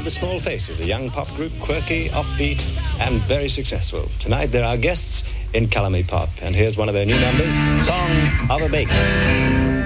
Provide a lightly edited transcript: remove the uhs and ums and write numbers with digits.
the Small Faces, a young pop group, quirky, offbeat, and very successful. Tonight, they're our guests in Calamity Pop, and here's one of their new numbers, Song of a Baker.